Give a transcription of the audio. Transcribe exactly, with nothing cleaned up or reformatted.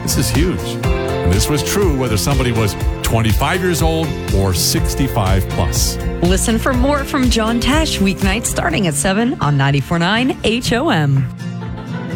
This is huge. And this was true whether somebody was twenty-five years old or sixty-five plus. Listen for more from John Tesh weeknights starting at seven on ninety-four point nine H O M.